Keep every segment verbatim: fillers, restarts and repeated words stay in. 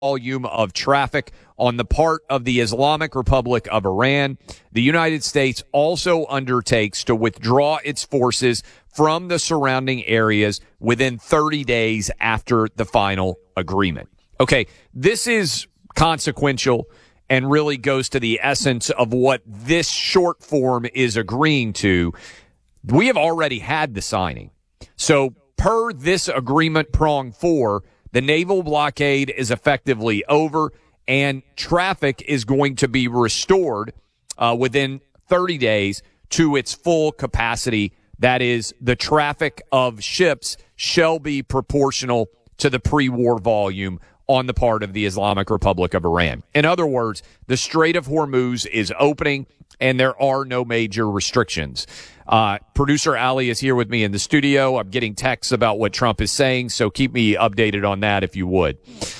volume of traffic on the part of the Islamic Republic of Iran. The United States also undertakes to withdraw its forces from the surrounding areas within thirty days after the final agreement. Okay, this is consequential and really goes to the essence of what this short form is agreeing to. We have already had the signing. So per this agreement prong four, the naval blockade is effectively over and traffic is going to be restored uh, within thirty days to its full capacity. That is, the traffic of ships shall be proportional to the pre-war volume on the part of the Islamic Republic of Iran. In other words, the Strait of Hormuz is opening and there are no major restrictions. Uh, producer Ali is here with me in the studio. I'm getting texts about what Trump is saying, so keep me updated on that if you would.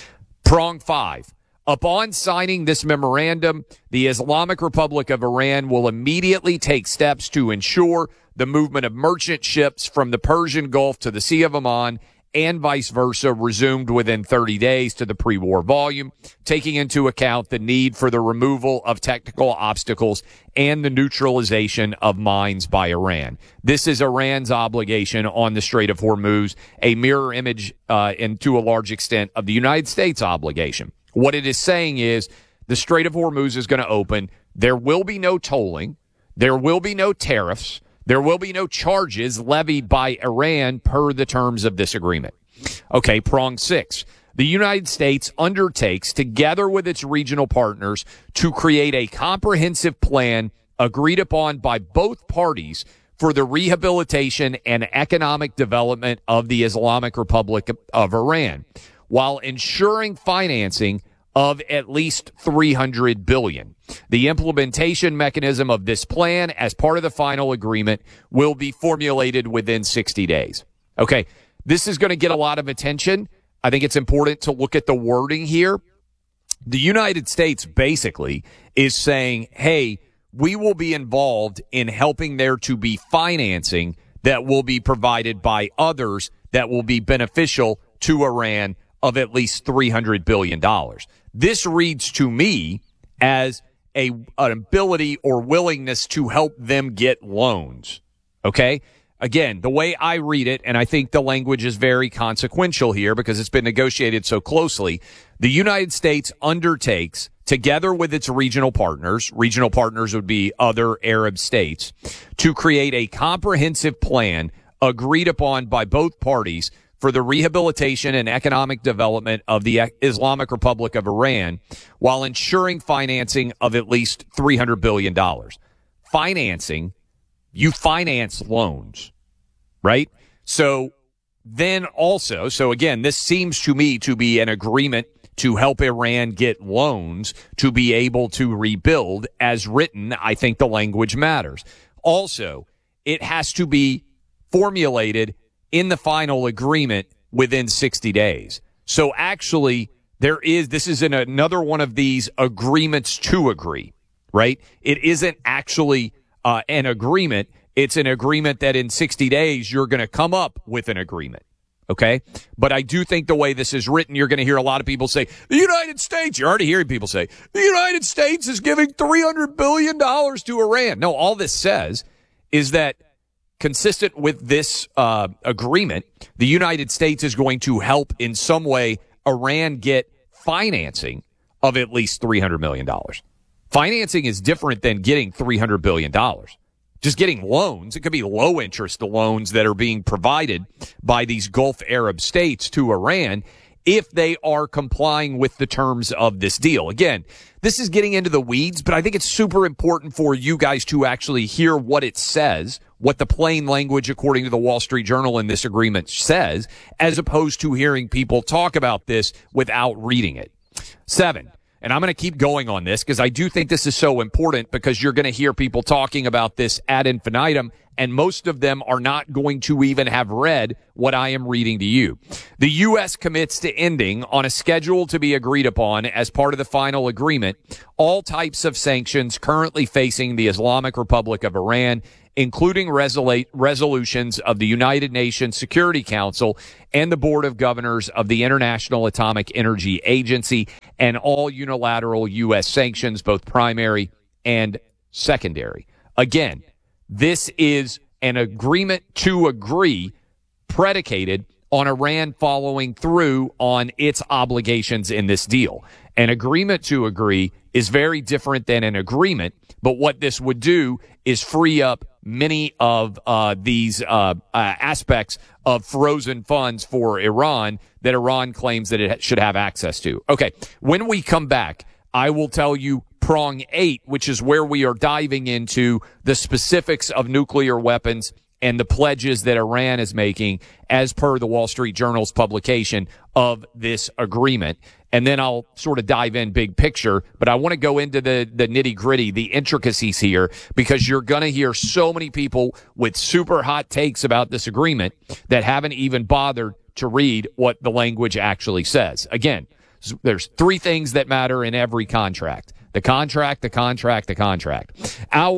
Prong five. Upon signing this memorandum, the Islamic Republic of Iran will immediately take steps to ensure the movement of merchant ships from the Persian Gulf to the Sea of Oman and vice versa resumed within thirty days to the pre-war volume, taking into account the need for the removal of technical obstacles and the neutralization of mines by Iran. This is Iran's obligation on the Strait of Hormuz, a mirror image, uh, and to a large extent, of the United States obligation. What it is saying is the Strait of Hormuz is going to open. There will be no tolling. There will be no tariffs. There will be no charges levied by Iran per the terms of this agreement. Okay, prong six. The United States undertakes, together with its regional partners, to create a comprehensive plan agreed upon by both parties for the rehabilitation and economic development of the Islamic Republic of Iran, while ensuring financing of at least three hundred billion dollars. The implementation mechanism of this plan as part of the final agreement will be formulated within sixty days. Okay, this is going to get a lot of attention. I think it's important to look at the wording here. The United States basically is saying, hey, we will be involved in helping there to be financing that will be provided by others that will be beneficial to Iran of at least three hundred billion dollars. This reads to me as a an ability or willingness to help them get loans. Okay? Again, the way I read it, and I think the language is very consequential here because it's been negotiated so closely, the United States undertakes, together with its regional partners, regional partners would be other Arab states, to create a comprehensive plan agreed upon by both parties for the rehabilitation and economic development of the Islamic Republic of Iran, while ensuring financing of at least three hundred billion dollars. Financing, you finance loans, right? So then also, so again, this seems to me to be an agreement to help Iran get loans to be able to rebuild. As written, I think the language matters. Also, it has to be formulated in the final agreement within sixty days. So actually, there is, this is in another one of these agreements to agree, right? It isn't actually uh, an agreement. It's an agreement that in sixty days, you're going to come up with an agreement. Okay. But I do think the way this is written, you're going to hear a lot of people say, the United States, you're already hearing people say, the United States is giving three hundred billion dollars to Iran. No, all this says is that consistent with this uh, agreement, the United States is going to help in some way Iran get financing of at least three hundred million dollars. Financing is different than getting three hundred billion dollars. Just getting loans, it could be low interest loans that are being provided by these Gulf Arab states to Iran if they are complying with the terms of this deal. Again, this is getting into the weeds, but I think it's super important for you guys to actually hear what it says, what the plain language, according to the Wall Street Journal, in this agreement says, as opposed to hearing people talk about this without reading it. Seven. And I'm going to keep going on this because I do think this is so important because you're going to hear people talking about this ad infinitum, and most of them are not going to even have read what I am reading to you. The U S commits to ending on a schedule to be agreed upon as part of the final agreement all types of sanctions currently facing the Islamic Republic of Iran, including resolu- resolutions of the United Nations Security Council and the Board of Governors of the International Atomic Energy Agency, and all unilateral U S sanctions, both primary and secondary. Again, this is an agreement to agree predicated on Iran following through on its obligations in this deal. An agreement to agree is very different than an agreement, but what this would do is free up many of uh, these uh, uh, aspects of frozen funds for Iran that Iran claims that it should have access to. Okay, when we come back, I will tell you prong eight, which is where we are diving into the specifics of nuclear weapons and the pledges that Iran is making as per the Wall Street Journal's publication of this agreement. And then I'll sort of dive in big picture, but I want to go into the, the nitty gritty, the intricacies here, because you're going to hear so many people with super hot takes about this agreement that haven't even bothered to read what the language actually says. Again, there's three things that matter in every contract. The contract, the contract, the contract.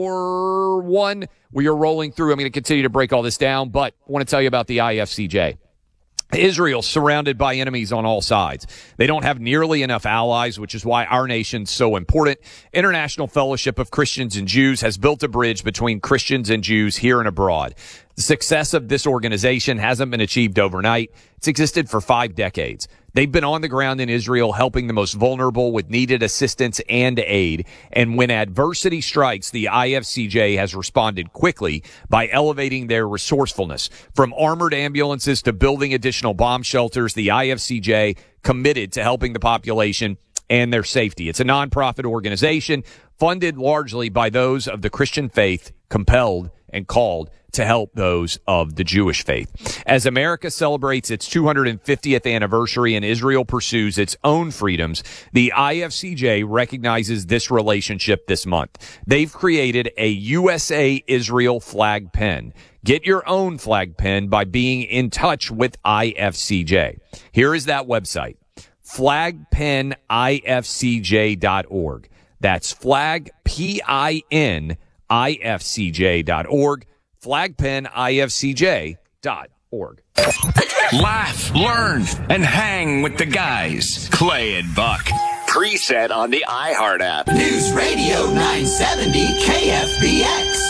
Hour one, we are rolling through. I'm going to continue to break all this down, but I want to tell you about the I F C J. Israel surrounded by enemies on all sides. They don't have nearly enough allies, which is why our nation's so important. International Fellowship of Christians and Jews has built a bridge between Christians and Jews here and abroad. The success of this organization hasn't been achieved overnight. It's existed for five decades. They've been on the ground in Israel helping the most vulnerable with needed assistance and aid. And when adversity strikes, the I F C J has responded quickly by elevating their resourcefulness. From armored ambulances to building additional bomb shelters, the I F C J committed to helping the population and their safety. It's a nonprofit organization funded largely by those of the Christian faith, compelled and called to help those of the Jewish faith. As America celebrates its two hundred fiftieth anniversary and Israel pursues its own freedoms, the I F C J recognizes this relationship this month. They've created a U S A Israel flag pin. Get your own flag pin by being in touch with I F C J. Here is that website, flag pin I F C J dot org. That's flag, P I N, I F C J dot org. flagpin I F C J dot org. Laugh, learn, and hang with the guys. Clay and Buck. Preset on the iHeart app. News Radio nine seventy K F B X.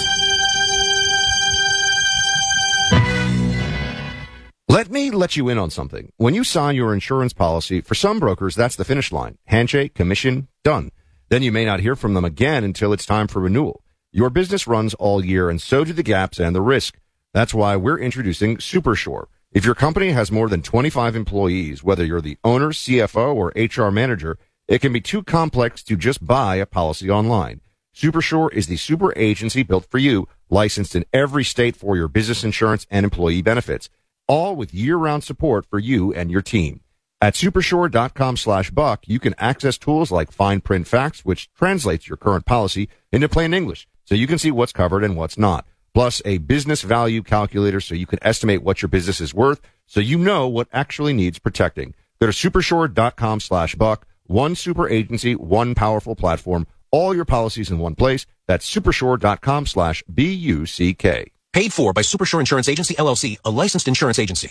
Let me let you in on something. When you sign your insurance policy, for some brokers, that's the finish line. Handshake, commission, done. Then you may not hear from them again until it's time for renewal. Your business runs all year, and so do the gaps and the risk. That's why we're introducing SuperSure. If your company has more than twenty-five employees, whether you're the owner, C F O, or H R manager, it can be too complex to just buy a policy online. SuperSure is the super agency built for you, licensed in every state for your business insurance and employee benefits, all with year-round support for you and your team. At supersure.com slash buck, you can access tools like fine print facts, which translates your current policy into plain English, so you can see what's covered and what's not. Plus a business value calculator so you can estimate what your business is worth, so you know what actually needs protecting. Go to supersure.com slash buck. One super agency, one powerful platform, all your policies in one place. That's supersure.com slash B U C K. Paid for by Supersure Insurance Agency, L L C, a licensed insurance agency.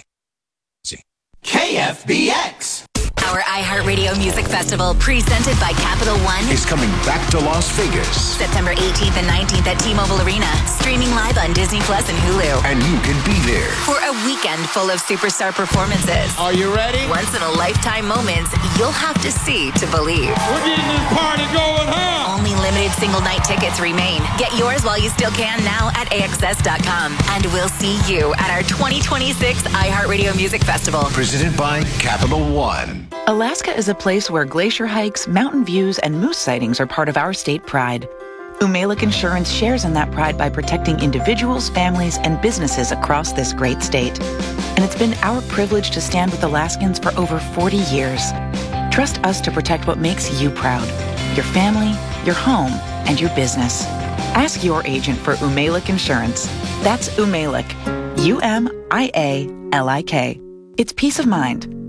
K F B X. Our iHeartRadio Music Festival, presented by Capital One, Is coming back to Las Vegas. September eighteenth and nineteenth at T-Mobile Arena, streaming live on Disney Plus and Hulu. And you can be there. For a weekend full of superstar performances. Are you ready? Once in a lifetime moments you'll have to see to believe. We're getting this party going, huh? Only limited single night tickets remain. Get yours while you still can now at A X S dot com. And we'll see you at our twenty twenty-six iHeartRadio Music Festival. Presented by Capital One. Alaska is a place where glacier hikes, mountain views, and moose sightings are part of our state pride. Umalek Insurance shares in that pride by protecting individuals, families, and businesses across this great state. And it's been our privilege to stand with Alaskans for over forty years. Trust us to protect what makes you proud. Your family, your home, and your business. Ask your agent for Umalek Insurance. That's Umalek. U M I A L I K. It's peace of mind.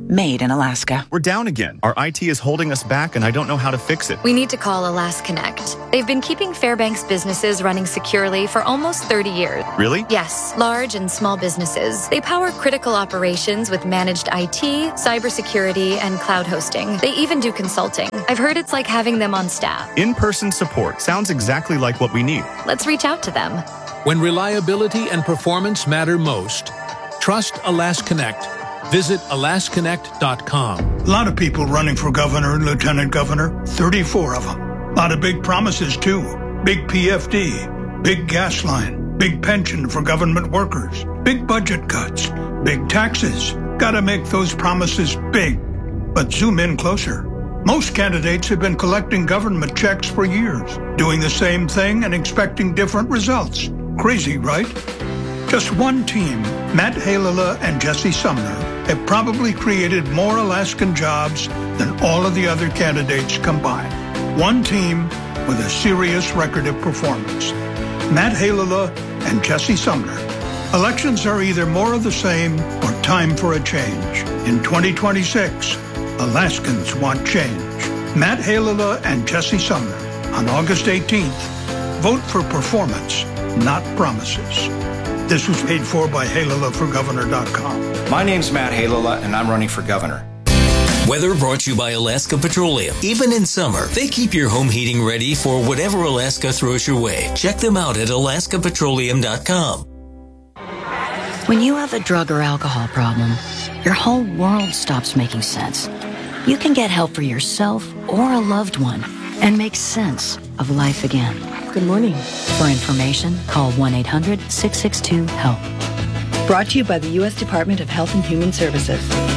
made in Alaska. We're down again. Our I T is holding us back, and I don't know how to fix it. We need to call AlasConnect. They've been keeping Fairbanks businesses running securely for almost thirty years. Really? Yes, large and small businesses. They power critical operations with managed I T, cybersecurity, and cloud hosting. They even do consulting. I've heard it's like having them on staff. In-person support sounds exactly like what we need. Let's reach out to them. When reliability and performance matter most, trust AlasConnect. Visit Alasconnect dot com. A lot of people running for governor and lieutenant governor, thirty-four of them. A lot of big promises, too. Big P F D, big gas line, big pension for government workers, big budget cuts, big taxes. Gotta make those promises big. But zoom in closer. Most candidates have been collecting government checks for years, doing the same thing and expecting different results. Crazy, right? Just one team, Matt Halala and Jesse Sumner, have probably created more Alaskan jobs than all of the other candidates combined. One team with a serious record of performance. Matt Halala and Jesse Sumner. Elections are either more of the same or time for a change. In twenty twenty-six, Alaskans want change. Matt Halala and Jesse Sumner on August eighteenth. Vote for performance, not promises. This was paid for by Halala for Governor dot com. My name's Matt Halala, and I'm running for governor. Weather brought to you by Alaska Petroleum. Even in summer, they keep your home heating ready for whatever Alaska throws your way. Check them out at Alaska Petroleum dot com. When you have a drug or alcohol problem, your whole world stops making sense. You can get help for yourself or a loved one and make sense of life again. Good morning. For information, call one eight hundred six six two HELP. Brought to you by the U S Department of Health and Human Services.